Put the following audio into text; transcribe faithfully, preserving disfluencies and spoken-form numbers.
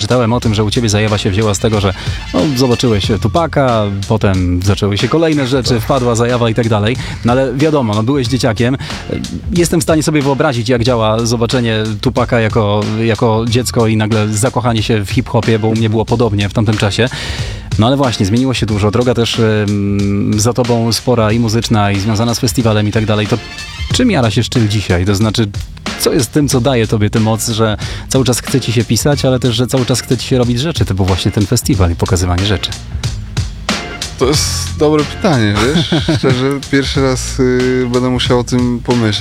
czytałem o tym, że u ciebie zajawa się wzięła z tego, że no, zobaczyłeś Tupaka, potem zaczęły się kolejne rzeczy, wpadła zajawa i tak dalej. No ale wiadomo, no, byłeś dzieciakiem. Jestem w stanie sobie wyobrazić, jak działa zobaczenie Tupaka jako, jako dziecko i nagle zakochanie się w hip-hopie, bo u mnie było podobnie w tamtym czasie. No ale właśnie, zmieniło się dużo. Droga też ym, za tobą spora i muzyczna, i związana z festiwalem i tak dalej. To czym jara się Szczyl dzisiaj? To znaczy, co jest tym, co daje tobie tę moc, że cały czas chce ci się pisać, ale też, że cały czas chce ci się robić rzeczy, typu właśnie ten festiwal i pokazywanie rzeczy? To jest dobre pytanie, wiesz? Szczerze, pierwszy raz y, będę musiał o tym pomyśleć.